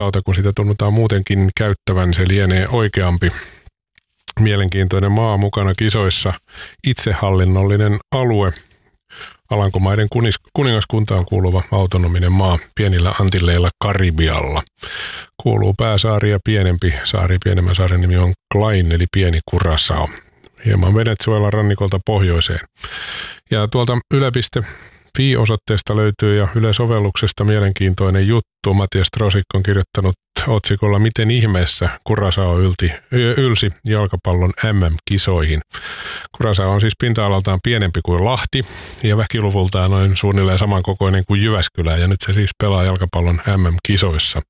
kun sitä tunnutaan muutenkin käyttävän, se lienee oikeampi. Mielenkiintoinen maa mukana kisoissa, itsehallinnollinen alue, Alankomaiden kuningaskuntaan kuuluva autonominen maa pienillä Antilleilla Karibialla. Kuuluu pääsaari ja pienempi saari. Pienemmän saaren nimi on Klein eli pieni Curaçao. Hieman Venezuelan rannikolta pohjoiseen. Ja tuolta yle.fi-osoitteesta löytyy ja Yle-sovelluksesta mielenkiintoinen juttu. Matias Strosik on kirjoittanut otsikolla Miten ihmeessä Curaçao ylsi jalkapallon MM-kisoihin. Curaçao on siis pinta-alaltaan pienempi kuin Lahti ja väkiluvultaan noin suunnilleen samankokoinen kuin Jyväskylä. Ja nyt se siis pelaa jalkapallon MM-kisoissa.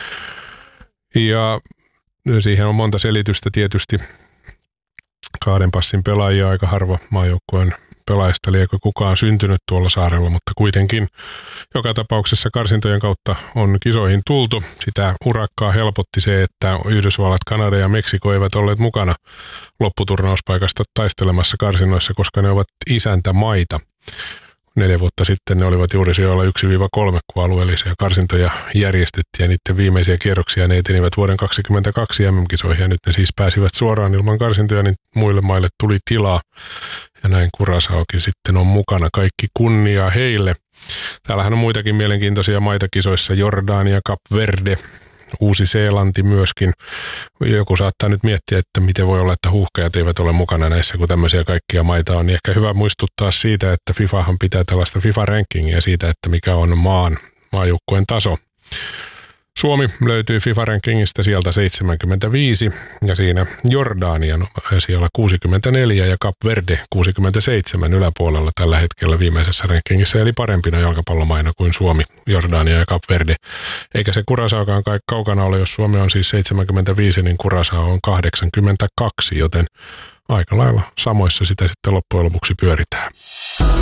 Ja siihen on monta selitystä tietysti. Kahden passin pelaajia aika harva maajoukkueen pelaajista, liekö kukaan syntynyt tuolla saarella, mutta kuitenkin joka tapauksessa karsintojen kautta on kisoihin tultu. Sitä urakkaa helpotti se, että Yhdysvallat, Kanada ja Meksiko eivät olleet mukana lopputurnauuspaikasta taistelemassa karsinnoissa, koska ne ovat isäntämaita. 4 vuotta sitten ne olivat juuri sijoilla 1-3, kun alueellisia karsintoja järjestettiin ja niiden viimeisiä kierroksia ne etenivät vuoden 2022 MM-kisoihin ja nyt ne siis pääsivät suoraan ilman karsintoja, niin muille maille tuli tilaa ja näin Curaçaokin sitten on mukana. Kaikki kunnia heille. Täällähän on muitakin mielenkiintoisia maita kisoissa, Jordania, Kap Verde, Uusi-Seelanti myöskin. Joku saattaa nyt miettiä, että miten voi olla, että huuhkajat eivät ole mukana näissä, kun tämmöisiä kaikkia maita on. Niin ehkä hyvä muistuttaa siitä, että FIFAhan pitää tällaista FIFA-rankingia siitä, että mikä on maajoukkueen taso. Suomi löytyy FIFA-rankingista sieltä 75 ja siinä Jordania siellä 64 ja Kap Verde 67 yläpuolella tällä hetkellä viimeisessä rankingissa, eli parempina jalkapallomaina kuin Suomi, Jordania ja Kap Verde. Eikä se Curaçaokaan kaukana ole, jos Suomi on siis 75, niin Curaçao on 82, joten aika lailla samoissa sitä sitten loppujen lopuksi pyöritään.